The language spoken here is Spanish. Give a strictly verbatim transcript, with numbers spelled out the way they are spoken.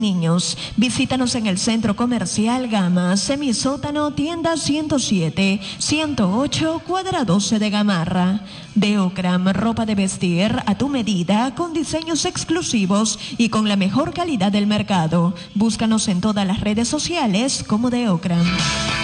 Niños, visítanos en el Centro Comercial Gama, Semisótano, tienda ciento siete, ciento ocho, cuadra doce de Gamarra. Deocram, ropa de vestir a tu medida, con diseños exclusivos y con la mejor calidad del mercado. Búscanos en todas las redes sociales como Deocram.